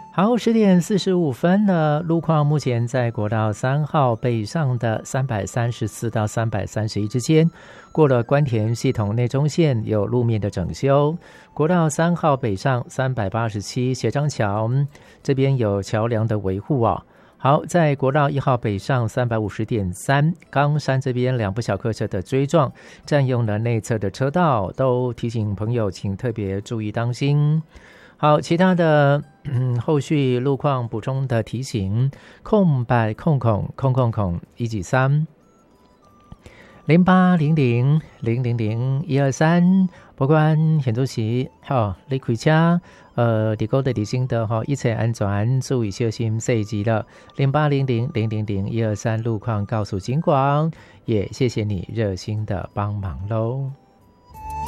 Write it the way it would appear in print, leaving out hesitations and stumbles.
好，10点45分了。路况目前在国道3号北上的334到331之间，过了关田系统内中线有路面的整修。国道3号北上387斜张桥这边有桥梁的维护哦。好，在国道1号北上350.3冈山这边两部小客车的追撞，占用了内侧的车道，都提醒朋友请特别注意当心。好，其他的后续路况补充的提醒：空白123 0800000123，不管现在是你开车你高的提醒的一切安全，注意小心细节了。0800000123路况告诉警广，也谢谢你热心的帮忙喽。